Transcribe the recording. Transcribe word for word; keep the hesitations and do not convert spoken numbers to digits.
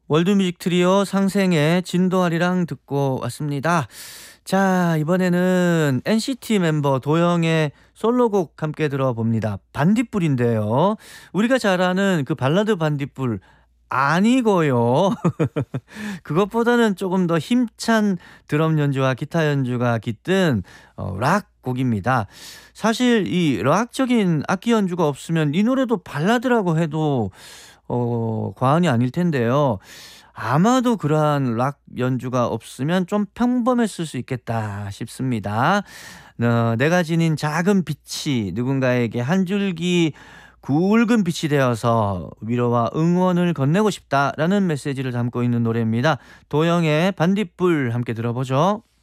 월드뮤직 트리오 상생의 진도아리랑 듣고 왔습니다. 자, 이번에는 엔시티 멤버 도영의 솔로곡 함께 들어봅니다. 반딧불인데요. 우리가 잘 아는 그 발라드 반딧불 아니고요. 그것보다는 조금 더 힘찬 드럼 연주와 기타 연주가 깃든 어, 락 곡입니다. 사실 이 락적인 악기 연주가 없으면 이 노래도 발라드라고 해도 어, 과언이 아닐 텐데요. 아마도 그러한 락 연주가 없으면 좀 평범했을 수 있겠다 싶습니다. 어, 내가 지닌 작은 빛이 누군가에게 한 줄기 굵은 빛이 되어서 위로와 응원을 건네고 싶다라는 메시지를 담고 있는 노래입니다. 도영의 반딧불 함께 들어보죠.